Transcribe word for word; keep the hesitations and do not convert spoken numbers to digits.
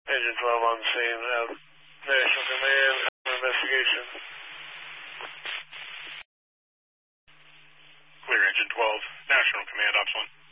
Agent twelve on scene. Uh, National Command, investigation. Clear, Agent twelve. National Command, Ops one.